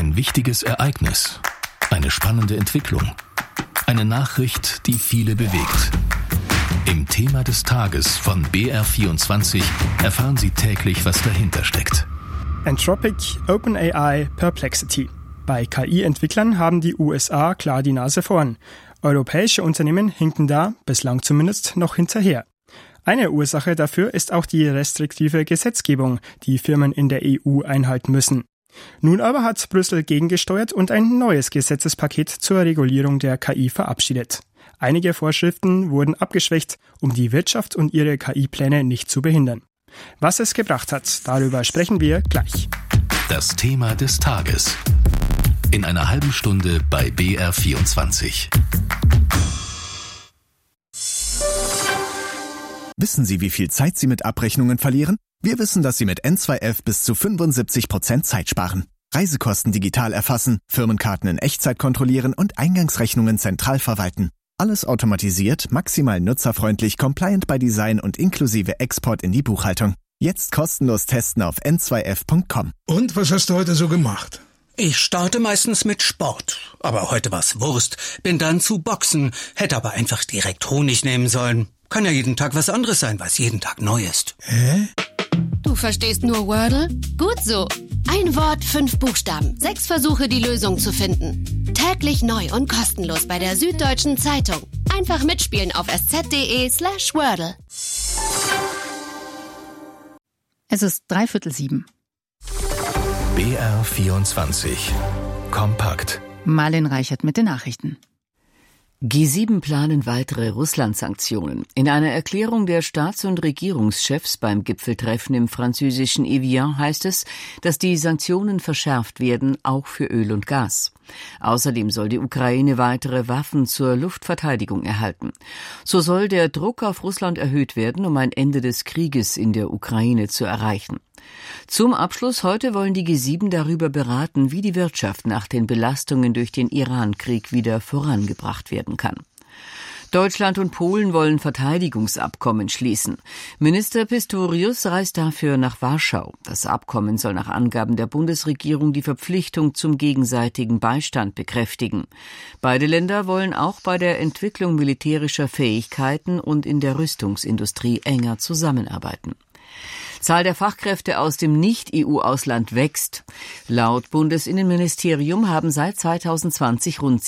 Ein wichtiges Ereignis, eine spannende Entwicklung, eine Nachricht, die viele bewegt. Im Thema des Tages von BR24 erfahren Sie täglich, was dahinter steckt. Anthropic, OpenAI, Perplexity. Bei KI-Entwicklern haben die USA klar die Nase vorn. Europäische Unternehmen hinken da, bislang zumindest, noch hinterher. Eine Ursache dafür ist auch die restriktive Gesetzgebung, die Firmen in der EU einhalten müssen. Nun aber hat Brüssel gegengesteuert und ein neues Gesetzespaket zur Regulierung der KI verabschiedet. Einige Vorschriften wurden abgeschwächt, um die Wirtschaft und ihre KI-Pläne nicht zu behindern. Was es gebracht hat, darüber sprechen wir gleich. Das Thema des Tages. In einer halben Stunde bei BR24. Wissen Sie, wie viel Zeit Sie mit Abrechnungen verlieren? Wir wissen, dass Sie mit N2F bis zu 75% Zeit sparen. Reisekosten digital erfassen, Firmenkarten in Echtzeit kontrollieren und Eingangsrechnungen zentral verwalten. Alles automatisiert, maximal nutzerfreundlich, compliant by Design und inklusive Export in die Buchhaltung. Jetzt kostenlos testen auf n2f.com. Und was hast du heute so gemacht? Ich starte meistens mit Sport, aber heute war's Wurst. Bin dann zu Boxen, hätte aber einfach direkt Honig nehmen sollen. Kann ja jeden Tag was anderes sein, weil es jeden Tag neu ist. Hä? Du verstehst nur Wordle? Gut so. Ein Wort, 5 Buchstaben, 6 Versuche, die Lösung zu finden. Täglich neu und kostenlos bei der Süddeutschen Zeitung. Einfach mitspielen auf sz.de/Wordle. Es ist 6:45. BR24. Kompakt. Marlin Reichert mit den Nachrichten. G7 planen weitere Russland-Sanktionen. In einer Erklärung der Staats- und Regierungschefs beim Gipfeltreffen im französischen Evian heißt es, dass die Sanktionen verschärft werden, auch für Öl und Gas. Außerdem soll die Ukraine weitere Waffen zur Luftverteidigung erhalten. So soll der Druck auf Russland erhöht werden, um ein Ende des Krieges in der Ukraine zu erreichen. Zum Abschluss heute wollen die G7 darüber beraten, wie die Wirtschaft nach den Belastungen durch den Iran-Krieg wieder vorangebracht werden kann. Deutschland und Polen wollen Verteidigungsabkommen schließen. Minister Pistorius reist dafür nach Warschau. Das Abkommen soll nach Angaben der Bundesregierung die Verpflichtung zum gegenseitigen Beistand bekräftigen. Beide Länder wollen auch bei der Entwicklung militärischer Fähigkeiten und in der Rüstungsindustrie enger zusammenarbeiten. Zahl der Fachkräfte aus dem Nicht-EU-Ausland wächst. Laut Bundesinnenministerium haben seit 2020 rund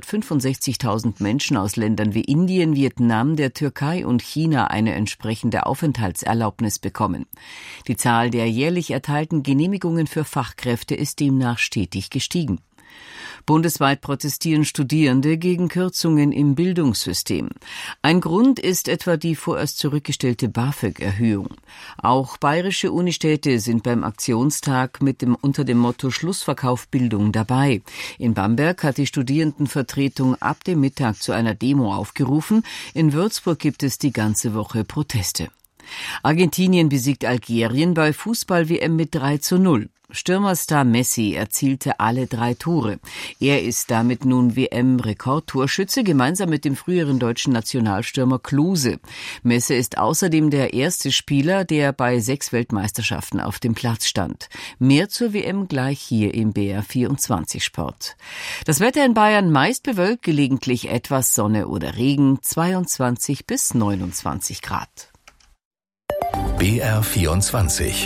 765.000 Menschen aus Ländern wie Indien, Vietnam, der Türkei und China eine entsprechende Aufenthaltserlaubnis bekommen. Die Zahl der jährlich erteilten Genehmigungen für Fachkräfte ist demnach stetig gestiegen. Bundesweit protestieren Studierende gegen Kürzungen im Bildungssystem. Ein Grund ist etwa die vorerst zurückgestellte BAföG-Erhöhung. Auch bayerische Unistädte sind beim Aktionstag unter dem Motto Schlussverkauf Bildung dabei. In Bamberg hat die Studierendenvertretung ab dem Mittag zu einer Demo aufgerufen. In Würzburg gibt es die ganze Woche Proteste. Argentinien besiegt Algerien bei Fußball-WM mit 3:0. Stürmerstar Messi erzielte alle 3 Tore. Er ist damit nun WM-Rekordtorschütze, gemeinsam mit dem früheren deutschen Nationalstürmer Klose. Messi ist außerdem der erste Spieler, der bei 6 Weltmeisterschaften auf dem Platz stand. Mehr zur WM gleich hier im BR24 Sport. Das Wetter in Bayern meist bewölkt, gelegentlich etwas Sonne oder Regen, 22 bis 29 Grad. BR24.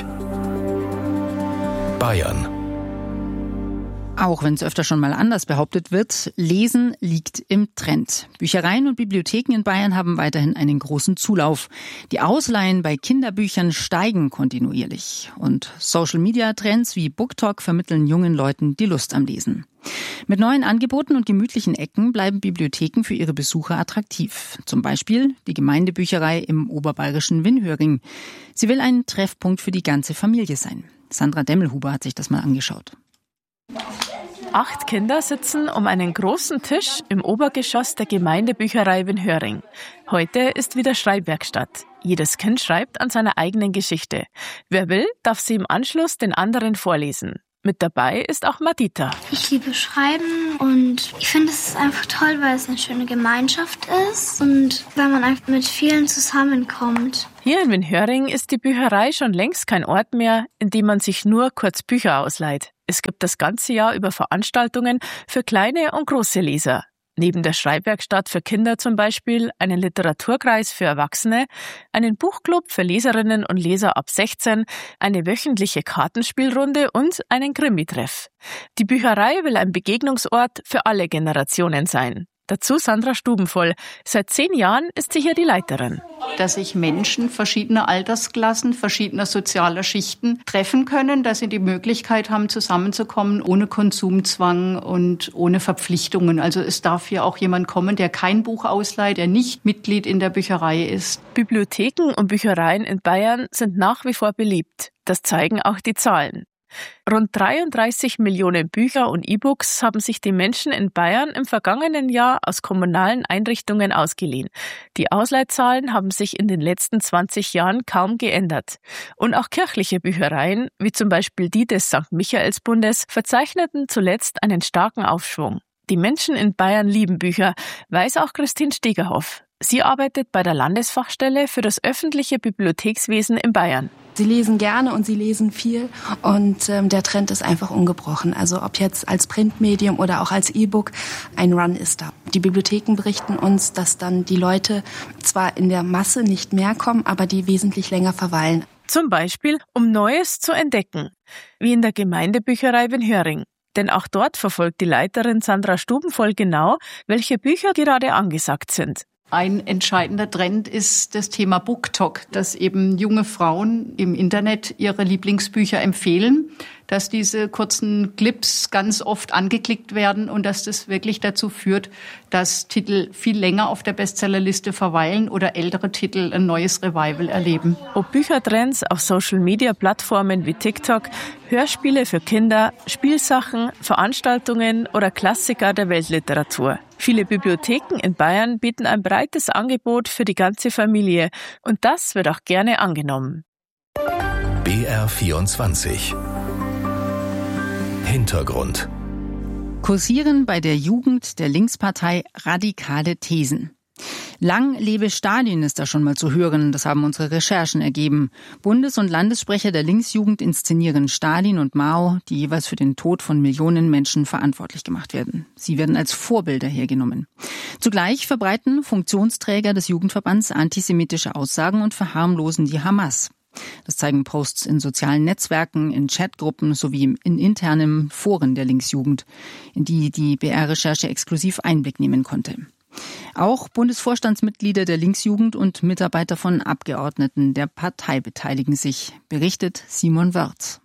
Bayern. Auch wenn es öfter schon mal anders behauptet wird, Lesen liegt im Trend. Büchereien und Bibliotheken in Bayern haben weiterhin einen großen Zulauf. Die Ausleihen bei Kinderbüchern steigen kontinuierlich. Und Social-Media-Trends wie BookTok vermitteln jungen Leuten die Lust am Lesen. Mit neuen Angeboten und gemütlichen Ecken bleiben Bibliotheken für ihre Besucher attraktiv. Zum Beispiel die Gemeindebücherei im oberbayerischen Winhöring. Sie will ein Treffpunkt für die ganze Familie sein. Sandra Demmelhuber hat sich das mal angeschaut. 8 Kinder sitzen um einen großen Tisch im Obergeschoss der Gemeindebücherei Winhöring. Heute ist wieder Schreibwerkstatt. Jedes Kind schreibt an seiner eigenen Geschichte. Wer will, darf sie im Anschluss den anderen vorlesen. Mit dabei ist auch Madita. Ich liebe Schreiben und ich finde es einfach toll, weil es eine schöne Gemeinschaft ist und weil man einfach mit vielen zusammenkommt. Hier in Windhöring ist die Bücherei schon längst kein Ort mehr, in dem man sich nur kurz Bücher ausleiht. Es gibt das ganze Jahr über Veranstaltungen für kleine und große Leser. Neben der Schreibwerkstatt für Kinder zum Beispiel einen Literaturkreis für Erwachsene, einen Buchclub für Leserinnen und Leser ab 16, eine wöchentliche Kartenspielrunde und einen Krimi-Treff. Die Bücherei will ein Begegnungsort für alle Generationen sein. Dazu Sandra Stubenvoll. Seit 10 Jahren ist sie hier die Leiterin. Dass sich Menschen verschiedener Altersklassen, verschiedener sozialer Schichten treffen können, dass sie die Möglichkeit haben, zusammenzukommen ohne Konsumzwang und ohne Verpflichtungen. Also es darf hier auch jemand kommen, der kein Buch ausleiht, der nicht Mitglied in der Bücherei ist. Bibliotheken und Büchereien in Bayern sind nach wie vor beliebt. Das zeigen auch die Zahlen. Rund 33 Millionen Bücher und E-Books haben sich die Menschen in Bayern im vergangenen Jahr aus kommunalen Einrichtungen ausgeliehen. Die Ausleihzahlen haben sich in den letzten 20 Jahren kaum geändert. Und auch kirchliche Büchereien, wie zum Beispiel die des St. Michaelsbundes, verzeichneten zuletzt einen starken Aufschwung. Die Menschen in Bayern lieben Bücher, weiß auch Christine Stegerhoff. Sie arbeitet bei der Landesfachstelle für das öffentliche Bibliothekswesen in Bayern. Sie lesen gerne und sie lesen viel und der Trend ist einfach ungebrochen. Also ob jetzt als Printmedium oder auch als E-Book, ein Run ist da. Die Bibliotheken berichten uns, dass dann die Leute zwar in der Masse nicht mehr kommen, aber die wesentlich länger verweilen. Zum Beispiel, um Neues zu entdecken, wie in der Gemeindebücherei Windhöring. Denn auch dort verfolgt die Leiterin Sandra Stubenvoll genau, welche Bücher gerade angesagt sind. Ein entscheidender Trend ist das Thema BookTok, dass eben junge Frauen im Internet ihre Lieblingsbücher empfehlen, dass diese kurzen Clips ganz oft angeklickt werden und dass das wirklich dazu führt, dass Titel viel länger auf der Bestsellerliste verweilen oder ältere Titel ein neues Revival erleben. Ob Büchertrends auf Social-Media-Plattformen wie TikTok, Hörspiele für Kinder, Spielsachen, Veranstaltungen oder Klassiker der Weltliteratur. Viele Bibliotheken in Bayern bieten ein breites Angebot für die ganze Familie und das wird auch gerne angenommen. BR24 Hintergrund. Kursieren bei der Jugend der Linkspartei radikale Thesen. Lang lebe Stalin ist da schon mal zu hören, das haben unsere Recherchen ergeben. Bundes- und Landessprecher der Linksjugend inszenieren Stalin und Mao, die jeweils für den Tod von Millionen Menschen verantwortlich gemacht werden. Sie werden als Vorbilder hergenommen. Zugleich verbreiten Funktionsträger des Jugendverbands antisemitische Aussagen und verharmlosen die Hamas. Das zeigen Posts in sozialen Netzwerken, in Chatgruppen sowie in internen Foren der Linksjugend, in die die BR-Recherche exklusiv Einblick nehmen konnte. Auch Bundesvorstandsmitglieder der Linksjugend und Mitarbeiter von Abgeordneten der Partei beteiligen sich, berichtet Simon Wörz.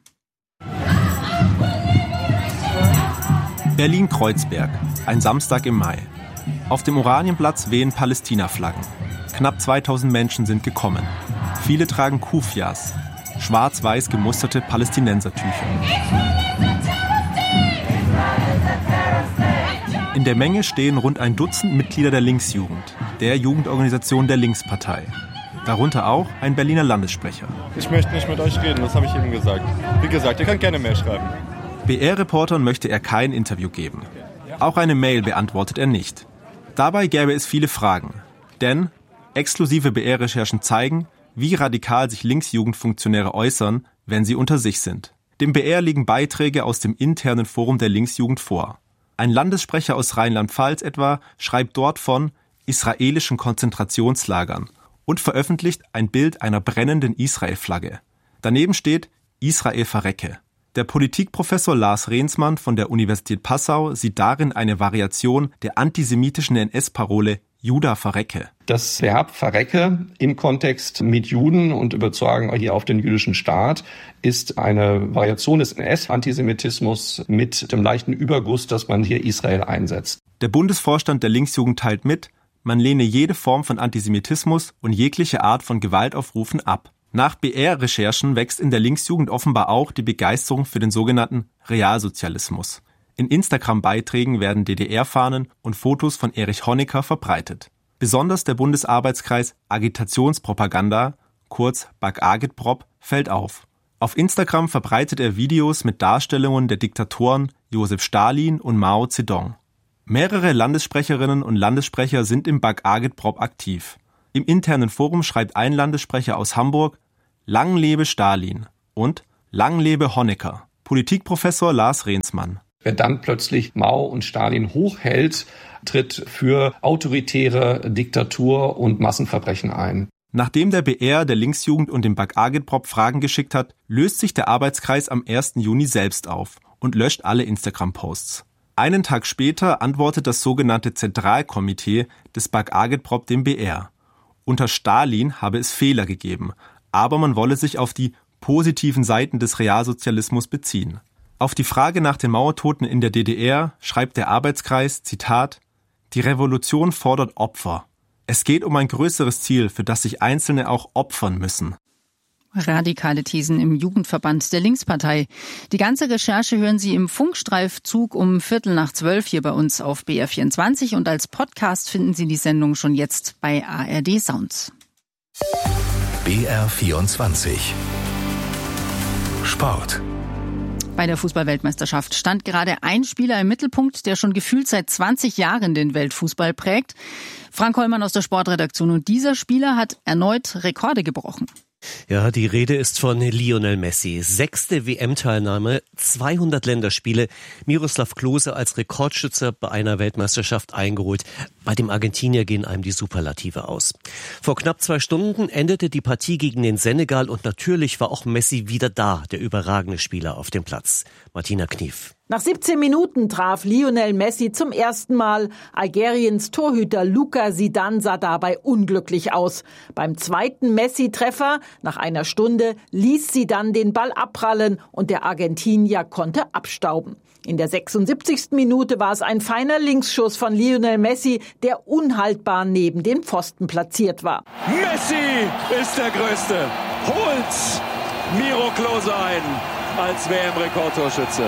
Berlin-Kreuzberg, ein Samstag im Mai. Auf dem Oranienplatz wehen Palästina-Flaggen. Knapp 2000 Menschen sind gekommen. Viele tragen Kufias, schwarz-weiß gemusterte Palästinensertücher. In der Menge stehen rund ein Dutzend Mitglieder der Linksjugend, der Jugendorganisation der Linkspartei. Darunter auch ein Berliner Landessprecher. Ich möchte nicht mit euch reden, das habe ich eben gesagt. Wie gesagt, ihr könnt gerne mehr schreiben. BR-Reportern möchte er kein Interview geben. Auch eine Mail beantwortet er nicht. Dabei gäbe es viele Fragen. Denn exklusive BR-Recherchen zeigen, wie radikal sich Linksjugendfunktionäre äußern, wenn sie unter sich sind. Dem BR liegen Beiträge aus dem internen Forum der Linksjugend vor. Ein Landessprecher aus Rheinland-Pfalz etwa schreibt dort von israelischen Konzentrationslagern und veröffentlicht ein Bild einer brennenden Israel-Flagge. Daneben steht Israel verrecke. Der Politikprofessor Lars Rehnsmann von der Universität Passau sieht darin eine Variation der antisemitischen NS-Parole Juda verrecke. Das Verb verrecke im Kontext mit Juden und übertragen hier auf den jüdischen Staat ist eine Variation des NS-Antisemitismus mit dem leichten Überguss, dass man hier Israel einsetzt. Der Bundesvorstand der Linksjugend teilt mit, man lehne jede Form von Antisemitismus und jegliche Art von Gewaltaufrufen ab. Nach BR-Recherchen wächst in der Linksjugend offenbar auch die Begeisterung für den sogenannten Realsozialismus. In Instagram-Beiträgen werden DDR-Fahnen und Fotos von Erich Honecker verbreitet. Besonders der Bundesarbeitskreis Agitationspropaganda, kurz BAG-Agitprop, fällt auf. Auf Instagram verbreitet er Videos mit Darstellungen der Diktatoren Josef Stalin und Mao Zedong. Mehrere Landessprecherinnen und Landessprecher sind im Bag Agit-Prop aktiv. Im internen Forum schreibt ein Landessprecher aus Hamburg: Lang lebe Stalin und Lang lebe Honecker. Politikprofessor Lars Rehnsmann. Wer dann plötzlich Mao und Stalin hochhält, tritt für autoritäre Diktatur und Massenverbrechen ein. Nachdem der BR der Linksjugend und dem Bag Agit-Prop Fragen geschickt hat, löst sich der Arbeitskreis am 1. Juni selbst auf und löscht alle Instagram-Posts. Einen Tag später antwortet das sogenannte Zentralkomitee des Bag Agit-Prop dem BR. Unter Stalin habe es Fehler gegeben, aber man wolle sich auf die positiven Seiten des Realsozialismus beziehen. Auf die Frage nach den Mauertoten in der DDR schreibt der Arbeitskreis, Zitat, die Revolution fordert Opfer. Es geht um ein größeres Ziel, für das sich Einzelne auch opfern müssen. Radikale Thesen im Jugendverband der Linkspartei. Die ganze Recherche hören Sie im Funkstreifzug um 11:45 hier bei uns auf BR24 und als Podcast finden Sie die Sendung schon jetzt bei ARD Sounds. BR24 Sport. Bei der Fußball-Weltmeisterschaft stand gerade ein Spieler im Mittelpunkt, der schon gefühlt seit 20 Jahren den Weltfußball prägt. Frank Hollmann aus der Sportredaktion. Und dieser Spieler hat erneut Rekorde gebrochen. Ja, die Rede ist von Lionel Messi. 6. WM-Teilnahme, 200 Länderspiele. Miroslav Klose als Rekordschützer bei einer Weltmeisterschaft eingeholt. Bei dem Argentinier gehen einem die Superlative aus. Vor knapp 2 Stunden endete die Partie gegen den Senegal und natürlich war auch Messi wieder da, der überragende Spieler auf dem Platz. Martina Knief. Nach 17 Minuten traf Lionel Messi zum ersten Mal. Algeriens Torhüter Luka Zidane sah dabei unglücklich aus. Beim zweiten Messi-Treffer nach einer Stunde ließ Zidane den Ball abprallen und der Argentinier konnte abstauben. In der 76. Minute war es ein feiner Linksschuss von Lionel Messi, der unhaltbar neben den Pfosten platziert war. Messi ist der Größte. Holt Miro Klose ein als WM-Rekordtorschütze.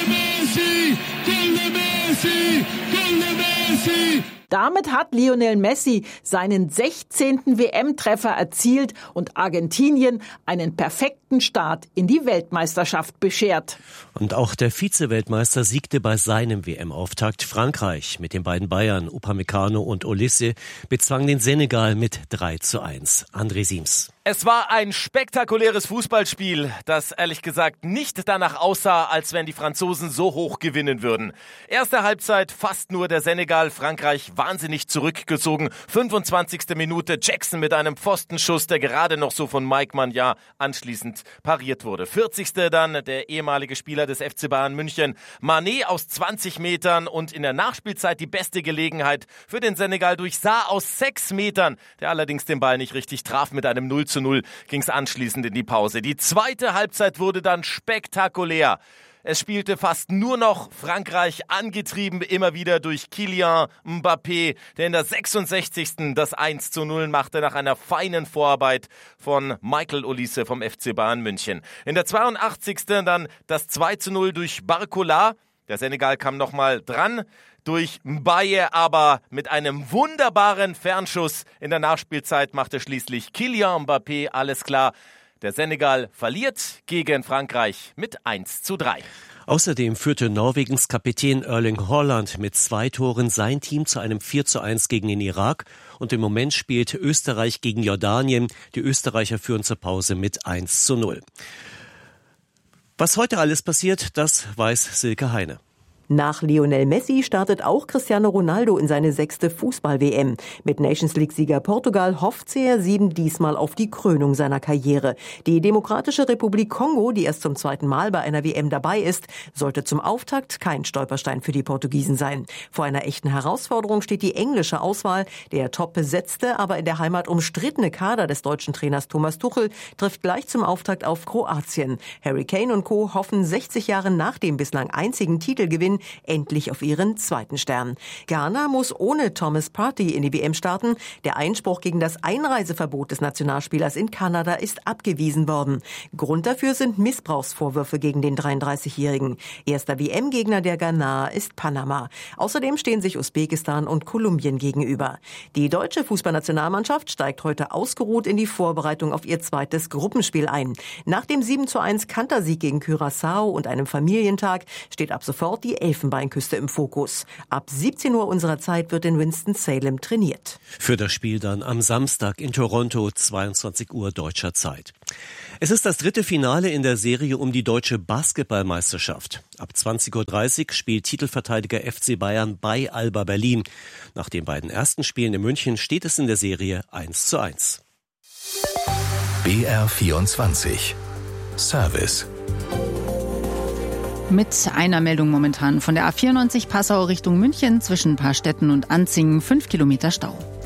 Damit hat Lionel Messi seinen 16. WM-Treffer erzielt und Argentinien einen perfekten Start in die Weltmeisterschaft beschert. Und auch der Vize-Weltmeister siegte bei seinem WM-Auftakt. Frankreich mit den beiden Bayern Upamecano und Olise bezwang den Senegal mit 3:1. André Siems. Es war ein spektakuläres Fußballspiel, das ehrlich gesagt nicht danach aussah, als wenn die Franzosen so hoch gewinnen würden. Erste Halbzeit fast nur der Senegal, Frankreich wahnsinnig zurückgezogen. 25. Minute Jackson mit einem Pfostenschuss, der gerade noch so von Mike Maignan anschließend pariert wurde. 40. dann der ehemalige Spieler des FC Bayern München, Mané aus 20 Metern und in der Nachspielzeit die beste Gelegenheit für den Senegal durch Sarr aus 6 Metern, der allerdings den Ball nicht richtig traf. Mit einem 0:0 ging es anschließend in die Pause. Die zweite Halbzeit wurde dann spektakulär. Es spielte fast nur noch Frankreich, angetrieben immer wieder durch Kylian Mbappé, der in der 66. das 1:0 machte nach einer feinen Vorarbeit von Michael Olise vom FC Bayern München. In der 82. dann das 2:0 durch Barcola. Der Senegal kam nochmal dran. Durch Mbaye aber mit einem wunderbaren Fernschuss in der Nachspielzeit machte schließlich Kylian Mbappé alles klar. Der Senegal verliert gegen Frankreich mit 1:3. Außerdem führte Norwegens Kapitän Erling Haaland mit 2 Toren sein Team zu einem 4:1 gegen den Irak. Und im Moment spielt Österreich gegen Jordanien. Die Österreicher führen zur Pause mit 1:0. Was heute alles passiert, das weiß Silke Heine. Nach Lionel Messi startet auch Cristiano Ronaldo in seine 6. Fußball-WM. Mit Nations-League-Sieger Portugal hofft CR7 diesmal auf die Krönung seiner Karriere. Die Demokratische Republik Kongo, die erst zum 2. Mal bei einer WM dabei ist, sollte zum Auftakt kein Stolperstein für die Portugiesen sein. Vor einer echten Herausforderung steht die englische Auswahl. Der top besetzte, aber in der Heimat umstrittene Kader des deutschen Trainers Thomas Tuchel trifft gleich zum Auftakt auf Kroatien. Harry Kane und Co. hoffen 60 Jahre nach dem bislang einzigen Titelgewinn Spielen endlich auf ihren zweiten Stern. Ghana muss ohne Thomas Partey in die WM starten. Der Einspruch gegen das Einreiseverbot des Nationalspielers in Kanada ist abgewiesen worden. Grund dafür sind Missbrauchsvorwürfe gegen den 33-Jährigen. Erster WM-Gegner der Ghana ist Panama. Außerdem stehen sich Usbekistan und Kolumbien gegenüber. Die deutsche Fußballnationalmannschaft steigt heute ausgeruht in die Vorbereitung auf ihr zweites Gruppenspiel ein. Nach dem 7:1 Kantersieg gegen Curaçao und einem Familientag steht ab sofort die Elfenbeinküste im Fokus. Ab 17 Uhr unserer Zeit wird in Winston-Salem trainiert. Für das Spiel dann am Samstag in Toronto, 22 Uhr deutscher Zeit. Es ist das dritte Finale in der Serie um die deutsche Basketballmeisterschaft. Ab 20:30 Uhr spielt Titelverteidiger FC Bayern bei Alba Berlin. Nach den beiden ersten Spielen in München steht es in der Serie 1:1. BR24 Service. Mit einer Meldung momentan von der A94 Passau Richtung München zwischen Paarstetten und Anzingen 5 Kilometer Stau.